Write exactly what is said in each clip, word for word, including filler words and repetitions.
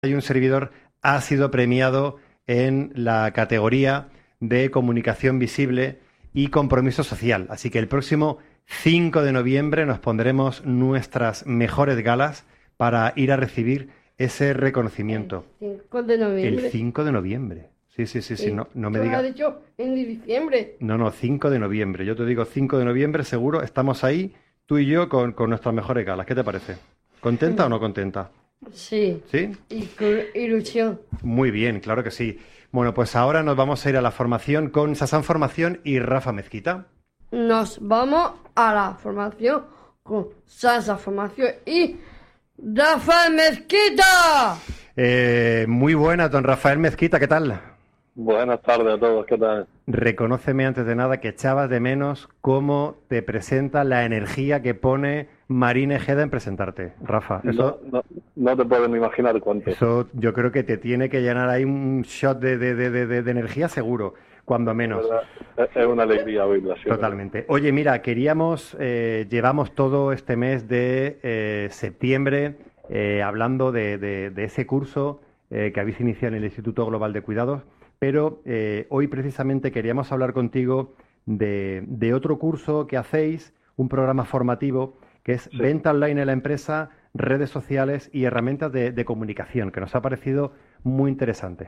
Hay un servidor ha sido premiado en la categoría de comunicación visible y compromiso social. Así que el próximo cinco de noviembre nos pondremos nuestras mejores galas para ir a recibir ese reconocimiento. El cinco de noviembre. El cinco de noviembre. Sí, sí, sí, sí. No, no me Tú digas. has dicho en diciembre. No, no, cinco de noviembre. Yo te digo cinco de noviembre, seguro. Estamos ahí, tú y yo, con, con nuestras mejores galas. ¿Qué te parece? ¿Contenta o no contenta? Sí. ¿Sí? Y con ilusión. Muy bien, claro que sí. Bueno, pues ahora nos vamos a ir a la formación con Sasan Formación y Rafa Mezquita. Nos vamos a la formación con Sasan Formación y Rafael Mezquita. Eh, muy buena, don Rafael Mezquita, ¿qué tal? Buenas tardes a todos, ¿qué tal? Reconóceme antes de nada que echabas de menos cómo te presenta la energía que pone Marina Ejeda en presentarte, Rafa. Eso, no, no, no te puedes ni imaginar cuánto. Eso yo creo que te tiene que llenar ahí un shot de, de, de, de, de energía seguro, cuando menos. Es, es una alegría oírla. Sí, totalmente. ¿Verdad? Oye, mira, queríamos, eh, llevamos todo este mes de eh, septiembre eh, hablando de, de, de ese curso eh, que habéis iniciado en el Instituto Global de Cuidados, pero eh, hoy precisamente queríamos hablar contigo de, de otro curso que hacéis, un programa formativo que es sí. Venta online en la empresa, redes sociales y herramientas de, de comunicación, que nos ha parecido muy interesante.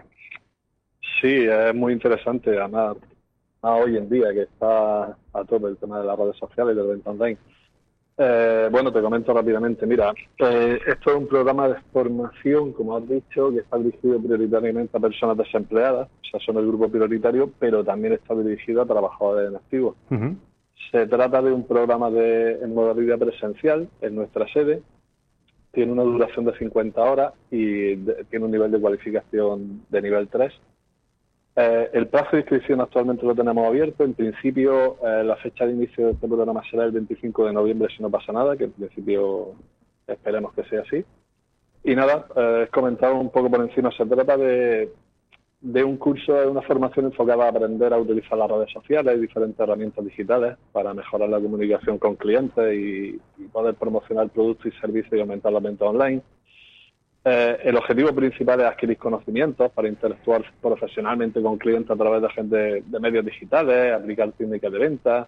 Sí, es muy interesante, además, más hoy en día que está a tope el tema de las redes sociales y de venta online. Eh, bueno, te comento rápidamente. Mira, eh, esto es un programa de formación, como has dicho, que está dirigido prioritariamente a personas desempleadas, o sea, son el grupo prioritario, pero también está dirigido a trabajadores en activo. Uh-huh. Se trata de un programa de, en modalidad presencial en nuestra sede, tiene una duración de cincuenta horas y de, tiene un nivel de cualificación de nivel tres. Eh, el plazo de inscripción actualmente lo tenemos abierto. En principio, eh, la fecha de inicio de este programa será el veinticinco de noviembre, si no pasa nada, que en principio esperemos que sea así. Y nada, eh, comentado un poco por encima, se trata de, de un curso, de una formación enfocada a aprender a utilizar las redes sociales y diferentes herramientas digitales para mejorar la comunicación con clientes y, y poder promocionar productos y servicios y aumentar la venta online. Eh, el objetivo principal es adquirir conocimientos para interactuar profesionalmente con clientes a través de, gente, de medios digitales, aplicar técnicas de venta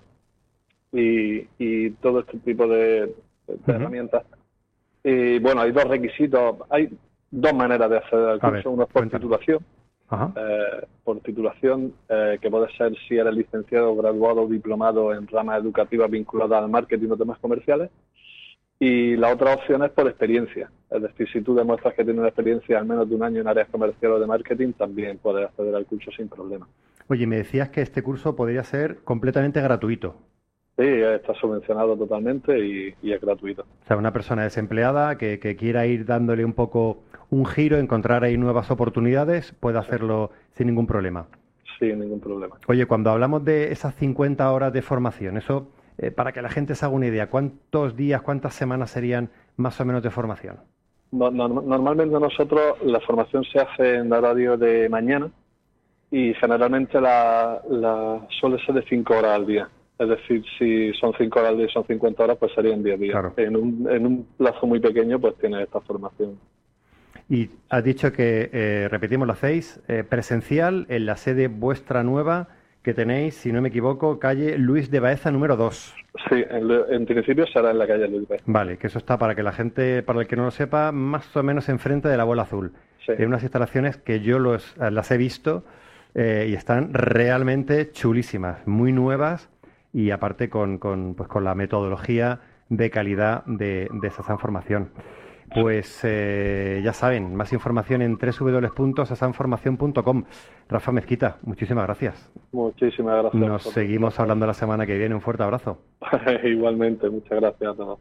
y, y todo este tipo de, de, de uh-huh. herramientas. Y bueno, hay dos requisitos, hay dos maneras de acceder al curso. Uno es por cuéntame. titulación, uh-huh. eh, por titulación eh, que puede ser si eres licenciado, graduado o diplomado en ramas educativas vinculadas al marketing o temas comerciales. Y la otra opción es por experiencia. Es decir, si tú demuestras que tienes una experiencia al menos de un año en áreas comerciales o de marketing, también puedes acceder al curso sin problema. Oye, me decías que este curso podría ser completamente gratuito. Sí, está subvencionado totalmente y, y es gratuito. O sea, una persona desempleada que, que quiera ir dándole un poco un giro, encontrar ahí nuevas oportunidades, puede hacerlo sin ningún problema. Sí, ningún problema. Oye, cuando hablamos de esas cincuenta horas de formación, eso... Eh, para que la gente se haga una idea, ¿cuántos días, cuántas semanas serían más o menos de formación? No, no, normalmente nosotros la formación se hace en horario de mañana y generalmente la, la suele ser de cinco horas al día. Es decir, si son cinco horas al día y son cincuenta horas, pues serían diez días. Claro. En, un, en un plazo muy pequeño, pues tiene esta formación. Y has dicho que, eh, repetimos, lo hacéis eh, presencial en la sede vuestra nueva, que tenéis, si no me equivoco, calle Luis de Baeza número dos. Sí, en, en principio será en la calle Luis de Baeza. Vale, que eso está, para que la gente, para el que no lo sepa, más o menos enfrente de la Bola Azul. Sí. Hay unas instalaciones que yo los, las he visto eh, y están realmente chulísimas, muy nuevas y aparte con, con, pues, con la metodología de calidad de, de esa formación. Pues eh, ya saben, más información en doble u doble u doble u punto sasanformación punto com. Rafa Mezquita, muchísimas gracias. Muchísimas gracias. Nos seguimos hablando la semana que viene. Un fuerte abrazo. Igualmente, muchas gracias a todos.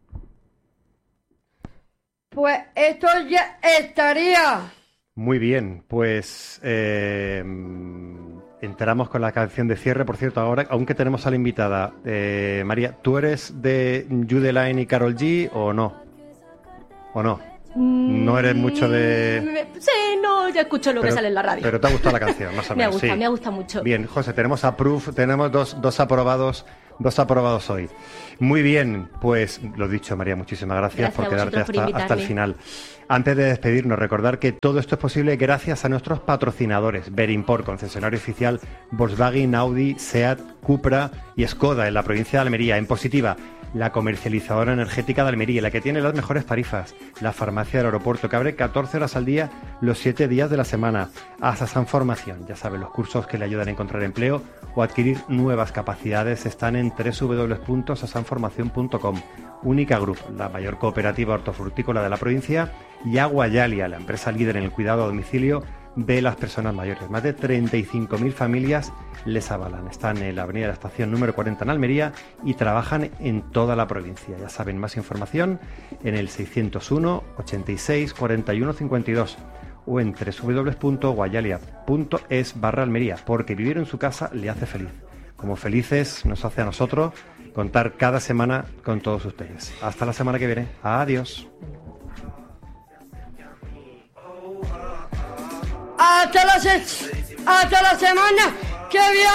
Pues esto ya estaría. Muy bien, pues eh, entramos con la canción de cierre. Por cierto, ahora, aunque tenemos a la invitada, eh, María, ¿tú eres de Judeline y Karol G o no? ¿O no? No eres mucho de... Sí, no, yo escucho lo pero, que sale en la radio. Pero te ha gustado la canción, más o menos. Me gusta, sí. me gusta mucho. Bien, José, tenemos a Proof, tenemos dos, dos aprobados dos aprobados hoy. Muy bien, pues lo dicho, María, muchísimas gracias, gracias por quedarte hasta, por hasta el final. Antes de despedirnos, recordar que todo esto es posible gracias a nuestros patrocinadores. Berimport, concesionario oficial Volkswagen, Audi, Seat, Cupra y Skoda en la provincia de Almería. En Positiva, la comercializadora energética de Almería, la que tiene las mejores tarifas. La farmacia del aeropuerto, que abre catorce horas al día, los siete días de la semana. Asasan Formación, ya saben, los cursos que le ayudan a encontrar empleo o adquirir nuevas capacidades están en doble u doble u doble u punto sasan formación punto com. Única Group, la mayor cooperativa hortofrutícola de la provincia, y Agua Yalia, la empresa líder en el cuidado a domicilio de las personas mayores. Más de treinta y cinco mil familias les avalan. Están en la avenida de la Estación número cuarenta en Almería y trabajan en toda la provincia. Ya saben, más información en el seiscientos uno, ochenta y seis, cuarenta y uno, cincuenta y dos o en doble u doble u doble u punto guayalia punto es barra Almería, porque vivir en su casa le hace feliz. Como felices nos hace a nosotros contar cada semana con todos ustedes. Hasta la semana que viene. Adiós. Hasta la, se- hasta la semana que viene.